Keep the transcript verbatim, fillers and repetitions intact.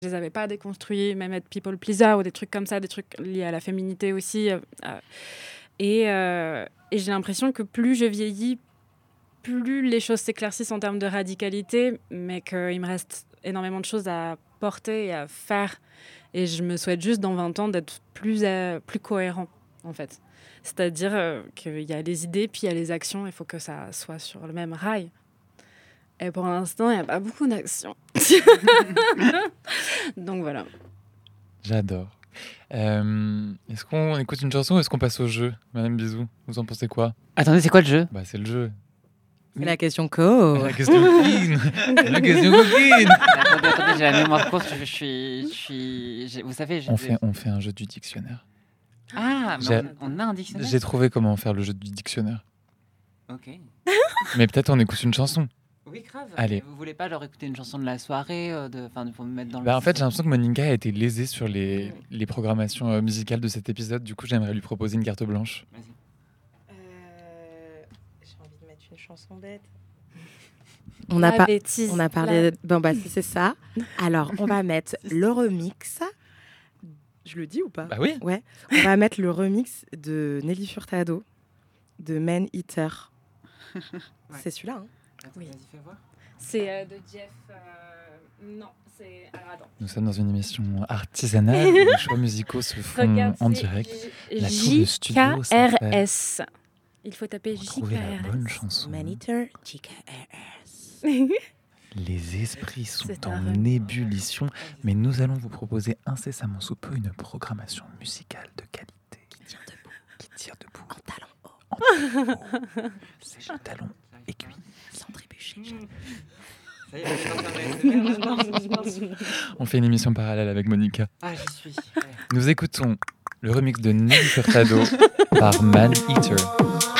Je les avais pas déconstruits, même être people pleaser ou des trucs comme ça, des trucs liés à la féminité aussi. Euh, et, euh, et j'ai l'impression que plus je vieillis, plus les choses s'éclaircissent en termes de radicalité, mais qu'il me reste énormément de choses à porter et à faire. Et je me souhaite juste dans vingt ans d'être plus, euh, plus cohérent, en fait. C'est-à-dire euh, qu'il y a les idées, puis il y a les actions, il faut que ça soit sur le même rail. Et pour l'instant, il n'y a pas beaucoup d'actions. Donc voilà. J'adore. Euh, est-ce qu'on écoute une chanson ou est-ce qu'on passe au jeu, Madame Bisou? Vous en pensez quoi? Attendez, c'est quoi le jeu? Bah, c'est le jeu. C'est la question co. La question coquine. La question coquine. Attendez, attendez, j'ai la mémoire courte. Je, je suis, je suis. j'ai- Vous savez, je- On fait, on fait un jeu du dictionnaire. Ah, mais J'ai- on, on a un dictionnaire. J'ai trouvé comment faire le jeu du dictionnaire. Ok. Mais peut-être on écoute une chanson. Oui, grave. Allez. Mais vous voulez pas leur écouter une chanson de la soirée, euh, de, enfin, pour me mettre dans le. Bah, en fait, j'ai l'impression que Monica a été lésée sur les, les programmations euh, musicales de cet épisode. Du coup, j'aimerais lui proposer une carte blanche. Vas-y. Euh, J'ai envie de mettre une chanson bête. On a, La pas, bêtise. on a parlé. Bon, bah, si c'est ça. Alors, on va mettre le remix. Je le dis ou pas? Bah oui. Ouais. On va mettre le remix de Nelly Furtado de Man Eater. Ouais. C'est celui-là. Hein. Attends, Oui. Vas-y, fais voir. C'est euh, de Jeff... euh, Non, c'est... Alors attends. Nous sommes dans une émission artisanale où les choix musicaux se font Regarde, en c'est direct. J- La tour de studio J K R s'appelle- S. Il faut taper J K Trouver la R bonne S. chanson. Man Eater, J K R S. Les esprits sont C'est en un remix. ébullition, mais nous allons vous proposer incessamment sous peu une programmation musicale de qualité. Qui tient debout, Qui tire debout. en talons hauts, En talons hauts. C'est le talon aiguille. sans trébucher. Ça y est, je suis en train de- je pense, je pense. On fait une émission parallèle avec Monica. Ah, j'y suis. Ouais. Nous écoutons le remix de Nelly Furtado par Man Eater.